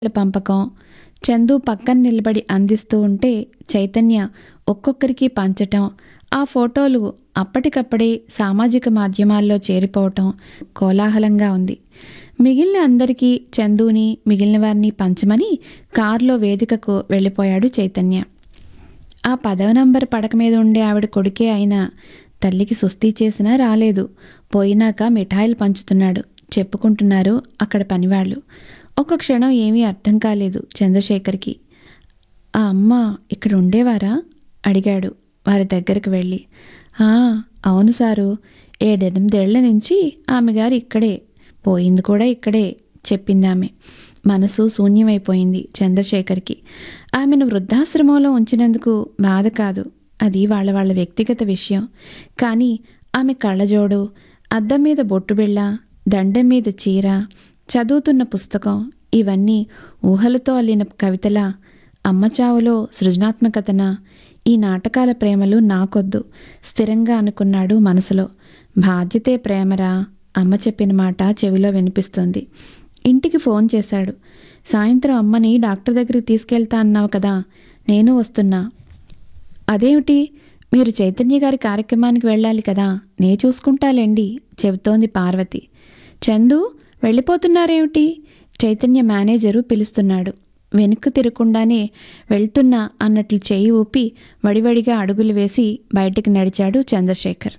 పంపకం. చందు పక్కన నిలబడి అందిస్తూ ఉంటే చైతన్య ఒక్కొక్కరికి పంచటం, ఆ ఫోటోలు అప్పటికప్పుడే సామాజిక మాధ్యమాల్లో చేరిపోవటం కోలాహలంగా ఉంది. మిగిలిన అందరికీ చందుని, మిగిలిన వారిని పంచమని కారులో వేదికకు వెళ్ళిపోయాడు చైతన్య. ఆ 10వ నంబర్ పడక మీద ఉండే ఆవిడ కొడుకే అయినా తల్లికి సుస్థి చేసినా రాలేదు. పోయినాక మిఠాయిలు పంచుతున్నాడు చెప్పుకుంటున్నారు అక్కడ పనివాళ్ళు. ఒక క్షణం ఏమీ అర్థం కాలేదు చంద్రశేఖర్కి. ఆ అమ్మ ఇక్కడ ఉండేవారా అడిగాడు వారి దగ్గరికి వెళ్ళి. అవును సారు, 7-8 నుంచి ఆమెగారు ఇక్కడే, పోయింది కూడా ఇక్కడే చెప్పిందామె. మనసు శూన్యమైపోయింది చంద్రశేఖర్కి. ఆమెను వృద్ధాశ్రమంలో ఉంచినందుకు బాధ కాదు, అది వాళ్ళ వ్యక్తిగత విషయం. కానీ ఆమె కళ్ళజోడు, అద్దం మీద బొట్టు బిళ్ళ, దండం మీద చీర, చదువుతున్న పుస్తకం ఇవన్నీ ఊహలతో అల్లిన కవితలా, అమ్మ చావులో సృజనాత్మకతన, ఈ నాటకాల ప్రేమలు నాకొద్దు స్థిరంగా అనుకున్నాడు మనసులో. బాధ్యతే ప్రేమరా, అమ్మ చెప్పిన మాట చెవిలో వినిపిస్తుంది. ఇంటికి ఫోన్ చేశాడు. సాయంత్రం అమ్మని డాక్టర్ దగ్గరికి తీసుకెళ్తా అన్నావు కదా, నేను వస్తున్నా. అదేమిటి, మీరు చైతన్య గారి కార్యక్రమానికి వెళ్ళాలి కదా, నే చూసుకుంటాలేండి చెబుతోంది పార్వతి. చందు వెళ్ళిపోతున్నారేమిటి, చైతన్య మేనేజరు పిలుస్తున్నాడు. వెనుక్కు తిరగకుండానే వెళ్తున్నా అన్నట్లు చేయి ఊపి వడివడిగా అడుగులు వేసి బయటికి నడిచాడు చంద్రశేఖర్.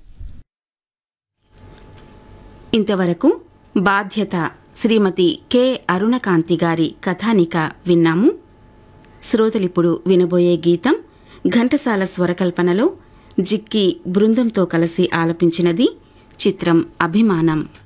ఇంతవరకు బాధ్యత శ్రీమతి కె అరుణకాంతి గారి కథానిక విన్నాము. శ్రోతలిప్పుడు వినబోయే గీతం ఘంటసాల స్వరకల్పనలో జిక్కి బృందంతో కలిసి ఆలపించినది. చిత్రం అభిమానం.